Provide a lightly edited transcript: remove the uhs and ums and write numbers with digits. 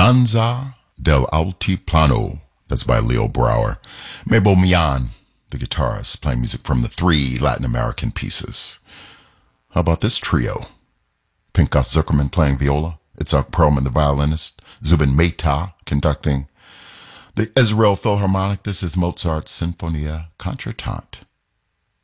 Danza del Altiplano. That's by Leo Brower. Mabel Mian, the guitarist, playing music from the 3 Latin American pieces. How about this trio? Pinchas Zuckerman playing viola, Itzhak Perlman, the violinist, Zubin Mehta conducting the Israel Philharmonic. This is Mozart's Sinfonia Concertante.